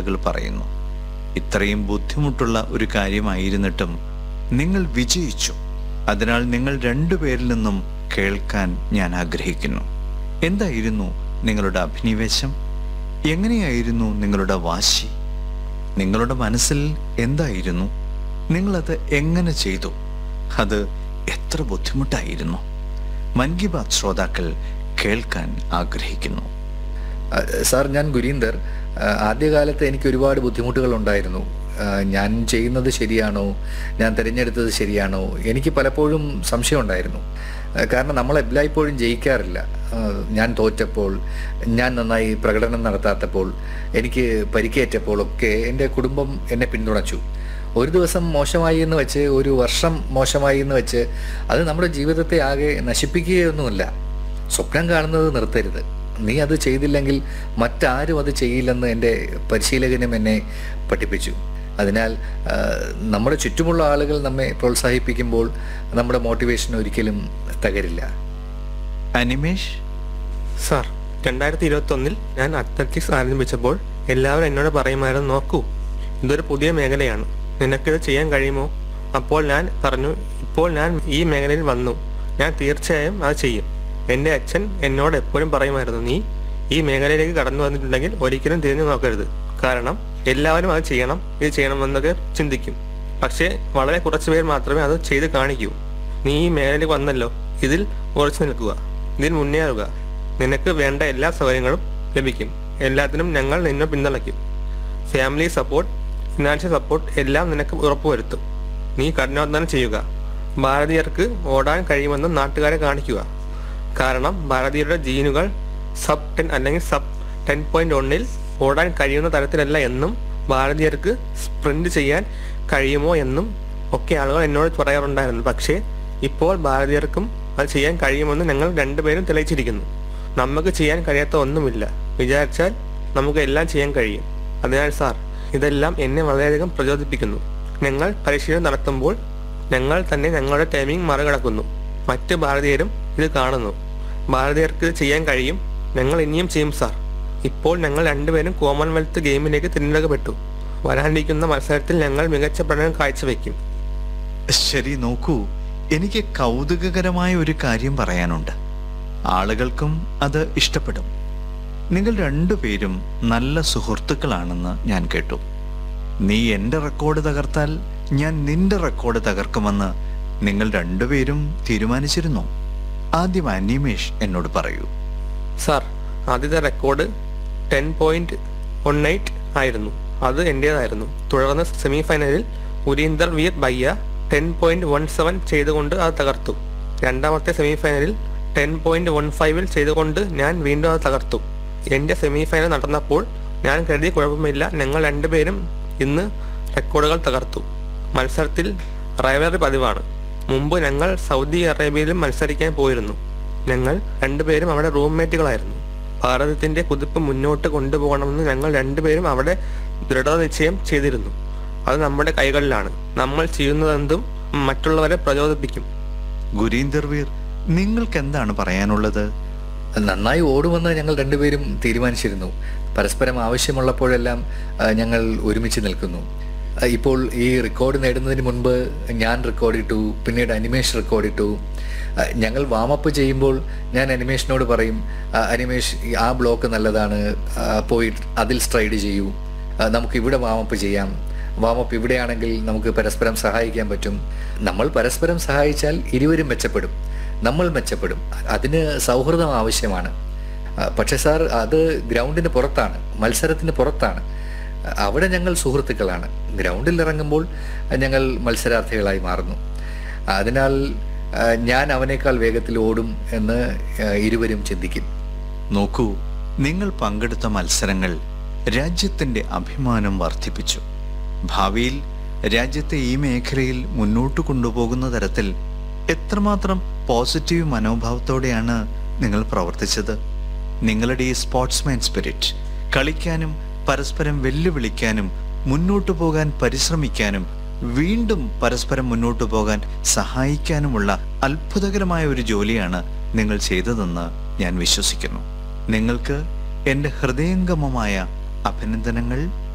ആളുകൾ പറയുന്നു. ഇത്രയും ബുദ്ധിമുട്ടുള്ള ഒരു കാര്യമായിരുന്നിട്ടും നിങ്ങൾ വിജയിച്ചു. അതിനാൽ നിങ്ങൾ രണ്ടുപേരിൽ നിന്നും കേൾക്കാൻ ഞാൻ ആഗ്രഹിക്കുന്നു. എന്തായിരുന്നു നിങ്ങളുടെ അഭിനിവേശം? എങ്ങനെയായിരുന്നു നിങ്ങളുടെ വാശി? നിങ്ങളുടെ മനസ്സിൽ എന്തായിരുന്നു? നിങ്ങളത് എങ്ങനെ ചെയ്തു? അത് എത്ര ബുദ്ധിമുട്ടായിരുന്നു? മൻ കി ബാത്ത് ശ്രോതാക്കൾ കേൾക്കാൻ ആഗ്രഹിക്കുന്നു. സാർ, ഞാൻ ഗുരീന്ദർ. ആദ്യകാലത്ത് എനിക്ക് ഒരുപാട് ബുദ്ധിമുട്ടുകൾ ഉണ്ടായിരുന്നു. ഞാൻ ചെയ്യുന്നത് ശരിയാണോ, ഞാൻ തിരഞ്ഞെടുത്തത് ശരിയാണോ, എനിക്ക് പലപ്പോഴും സംശയമുണ്ടായിരുന്നു. കാരണം നമ്മൾ എല്ലായ്പ്പോഴും ജയിക്കാറില്ല. ഞാൻ തോറ്റപ്പോൾ, ഞാൻ നന്നായി പ്രകടനം നടത്താത്തപ്പോൾ, എനിക്ക് പരിക്കേറ്റപ്പോഴൊക്കെ എൻ്റെ കുടുംബം എന്നെ പിന്തുണച്ചു. ഒരു ദിവസം മോശമായി എന്ന് വെച്ച്, ഒരു വർഷം മോശമായി എന്ന് വെച്ച് അത് നമ്മുടെ ജീവിതത്തെ ആകെ നശിപ്പിക്കുകയൊന്നുമില്ല. സ്വപ്നം കാണുന്നത് നിർത്തരുത്. നീ അത് ചെയ്തില്ലെങ്കിൽ മറ്റാരും അത് ചെയ്യില്ലെന്ന് എൻ്റെ പരിശീലകനും എന്നെ പഠിപ്പിച്ചു. അതിനാൽ നമ്മുടെ ചുറ്റുമുള്ള ആളുകൾ നമ്മെ പ്രോത്സാഹിപ്പിക്കുമ്പോൾ നമ്മുടെ മോട്ടിവേഷൻ ഒരിക്കലും തകരില്ല. അനിമേഷ് സാർ, 2021 ഞാൻ അത്ലറ്റിക്സ് ആരംഭിച്ചപ്പോൾ എല്ലാവരും എന്നോട് പറയുമായിരുന്നു, നോക്കൂ, ഇതൊരു പുതിയ മേഖലയാണ്, നിനക്കിത് ചെയ്യാൻ കഴിയുമോ? അപ്പോൾ ഞാൻ പറഞ്ഞു, ഇപ്പോൾ ഞാൻ ഈ മേഖലയിൽ വന്നു, ഞാൻ തീർച്ചയായും അത് ചെയ്യും. എൻ്റെ അച്ഛൻ എന്നോട് എപ്പോഴും പറയുമായിരുന്നു, നീ ഈ മേഖലയിലേക്ക് കടന്നു വന്നിട്ടുണ്ടെങ്കിൽ ഒരിക്കലും തിരിഞ്ഞു നോക്കരുത്. കാരണം എല്ലാവരും അത് ചെയ്യണം, ഇത് ചെയ്യണമെന്നൊക്കെ ചിന്തിക്കും. പക്ഷേ വളരെ കുറച്ച് പേർ മാത്രമേ അത് ചെയ്ത് കാണിക്കൂ. നീ ഈ മേഖലയിലേക്ക് വന്നല്ലോ, ഇതിൽ ഉറച്ചു നിൽക്കുക, ഇതിൽ മുന്നേറുക. നിനക്ക് വേണ്ട എല്ലാ സൗകര്യങ്ങളും ലഭിക്കും. എല്ലാത്തിനും ഞങ്ങൾ നിന്നെ പിന്തുണയ്ക്കും. ഫാമിലി സപ്പോർട്ട്, ഫിനാൻഷ്യൽ സപ്പോർട്ട് എല്ലാം നിനക്ക് ഉറപ്പുവരുത്തും. നീ കഠിനാധ്വാനം ചെയ്യുക. ഭാരതീയർക്ക് ഓടാൻ കഴിയുമെന്ന് നാട്ടുകാരെ കാണിക്കുക. കാരണം ഭാരതീയരുടെ ജീനുകൾ സബ് 10 അല്ലെങ്കിൽ സബ് 10.1 ഓടാൻ കഴിയുന്ന തരത്തിലല്ല എന്നും ഭാരതീയർക്ക് സ്പ്രിന്റ് ചെയ്യാൻ കഴിയുമോ എന്നും ഒക്കെ ആളുകൾ എന്നോട് പറയാറുണ്ടായിരുന്നു. പക്ഷേ ഇപ്പോൾ ഭാരതീയർക്കും അത് ചെയ്യാൻ കഴിയുമെന്ന് ഞങ്ങൾ രണ്ടുപേരും തെളിയിച്ചിരിക്കുന്നു. നമുക്ക് ചെയ്യാൻ കഴിയാത്ത ഒന്നുമില്ല. വിചാരിച്ചാൽ നമുക്ക് എല്ലാം ചെയ്യാൻ കഴിയും. അതിനാൽ സാർ, ഇതെല്ലാം എന്നെ വളരെയധികം പ്രചോദിപ്പിക്കുന്നു. ഞങ്ങൾ പരിശീലനം നടത്തുമ്പോൾ ഞങ്ങൾ തന്നെ ഞങ്ങളുടെ ടൈമിംഗ് മറികടക്കുന്നു. മറ്റ് ഭാരതീയരും ഇത് കാണുന്നു. ഭാരതീയർക്ക് ഇത് ചെയ്യാൻ കഴിയും, ഞങ്ങൾ ഇനിയും ചെയ്യും സാർ. ഇപ്പോൾ ഞങ്ങൾ രണ്ടുപേരും കോമൺവെൽത്ത് ഗെയിമിലേക്ക് തിരഞ്ഞെടുക്കപ്പെട്ടു. വരാനിരിക്കുന്ന മത്സരത്തിൽ ഞങ്ങൾ മികച്ച പ്രകടനം കാഴ്ചവെക്കും. ശരി, നോക്കൂ, എനിക്ക് കൗതുകകരമായ ഒരു കാര്യം പറയാനുണ്ട്. ആളുകൾക്കും അത് ഇഷ്ടപ്പെടും. നിങ്ങൾ രണ്ടുപേരും നല്ല സുഹൃത്തുക്കളാണെന്ന് ഞാൻ കേട്ടു. നീ എൻ്റെ റെക്കോർഡ് തകർത്താൽ ഞാൻ നിന്റെ റെക്കോർഡ് തകർക്കുമെന്ന് നിങ്ങൾ രണ്ടുപേരും തീരുമാനിച്ചിരുന്നു. ആദ്യം അനിമേഷ് എന്നോട് പറയൂ. സാർ, ആദ്യത്തെ റെക്കോർഡ് 10.18 ആയിരുന്നു. അത് എൻ്റേതായിരുന്നു. തുടർന്ന് സെമി ഫൈനലിൽ ഗുരീന്ദർ വീർ ബയ്യ 10.17 ചെയ്തുകൊണ്ട് അത് തകർത്തു. രണ്ടാമത്തെ സെമി ഫൈനലിൽ 10.15 ചെയ്തുകൊണ്ട് ഞാൻ വീണ്ടും അത് തകർത്തു. എൻ്റെ സെമി ഫൈനൽ നടന്നപ്പോൾ ഞാൻ കരുതി കുഴപ്പമില്ല, ഞങ്ങൾ രണ്ടുപേരും ഇന്ന് റെക്കോർഡുകൾ തകർത്തു. മത്സരത്തിൽ റൈവലറി പതിവാണ്. മുമ്പ് ഞങ്ങൾ സൗദി അറേബ്യയിലും മത്സരിക്കാൻ പോയിരുന്നു. ഞങ്ങൾ രണ്ടുപേരും അവിടെ റൂംമേറ്റുകളായിരുന്നു. ഭാരതത്തിൻ്റെ കുതിപ്പ് മുന്നോട്ട് കൊണ്ടുപോകണമെന്ന് ഞങ്ങൾ രണ്ടുപേരും അവിടെ ദൃഢനിശ്ചയം ചെയ്തിരുന്നു. അത് നമ്മുടെ കൈകളിലാണ്. നമ്മൾ ചെയ്യുന്നതെന്തും മറ്റുള്ളവരെ പ്രചോദിപ്പിക്കും. ഗുരീന്ദർ വീർ, നിങ്ങൾക്ക് എന്താണ് പറയാനുള്ളത്? നന്നായി ഓടുമെന്ന് ഞങ്ങൾ രണ്ടുപേരും തീരുമാനിച്ചിരുന്നു. പരസ്പരം ആവശ്യമുള്ളപ്പോഴെല്ലാം ഞങ്ങൾ ഒരുമിച്ച് നിൽക്കുന്നു. ഇപ്പോൾ ഈ റെക്കോർഡ് നേടുന്നതിന് മുൻപ് ഞാൻ റെക്കോർഡിട്ടു, പിന്നീട് അനിമേഷ് റെക്കോർഡിട്ടു. ഞങ്ങൾ വാമപ്പ് ചെയ്യുമ്പോൾ ഞാൻ അനിമേഷിനോട് പറയും, അനിമേഷ്, ആ ബ്ലോക്ക് നല്ലതാണ്, പോയി അതിൽ സ്ട്രൈഡ് ചെയ്യൂ, നമുക്ക് ഇവിടെ വാമപ്പ് ചെയ്യാം, വാമപ്പ് ഇവിടെയാണെങ്കിൽ നമുക്ക് പരസ്പരം സഹായിക്കാൻ പറ്റും. നമ്മൾ പരസ്പരം സഹായിച്ചാൽ ഇരുവരും മെച്ചപ്പെടും, നമ്മൾ മെച്ചപ്പെടും. അതിന് സൗഹൃദം ആവശ്യമാണ്. പക്ഷേ സാർ, അത് ഗ്രൗണ്ടിന് പുറത്താണ്, മത്സരത്തിന് പുറത്താണ്. അവിടെ ഞങ്ങൾ സുഹൃത്തുക്കളാണ്. ഗ്രൗണ്ടിൽ ഇറങ്ങുമ്പോൾ ഞങ്ങൾ മത്സരാർത്ഥികളായി മാറുന്നു. അതിനാൽ ഞാൻ അവനേക്കാൾ വേഗത്തിൽ ഓടും എന്ന് ഇരുവരും ചിന്തിക്കും. നോക്കൂ, നിങ്ങൾ പങ്കെടുത്ത മത്സരങ്ങൾ രാജ്യത്തിൻ്റെ അഭിമാനം വർദ്ധിപ്പിച്ചു. ഭാവിയിൽ രാജ്യത്തെ ഈ മേഖലയിൽ മുന്നോട്ട് കൊണ്ടുപോകുന്ന തരത്തിൽ എത്രമാത്രം പോസിറ്റീവ് മനോഭാവത്തോടെയാണ് നിങ്ങൾ പ്രവർത്തിച്ചത്. നിങ്ങളുടെ ഈ സ്പോർട്സ്മാൻ സ്പിരിറ്റ്, കളിക്കാനും പരസ്പരം വെല്ലുവിളിക്കാനും മുന്നോട്ടു പോകാൻ പരിശ്രമിക്കാനും വീണ്ടും പരസ്പരം മുന്നോട്ടു പോകാൻ സഹായിക്കാനുമുള്ള അത്ഭുതകരമായ ഒരു ജോലിയാണ് നിങ്ങൾ ചെയ്തതെന്ന് ഞാൻ വിശ്വസിക്കുന്നു. നിങ്ങൾക്ക് എൻ്റെ ഹൃദയംഗമമായ അഭിനന്ദനങ്ങൾ.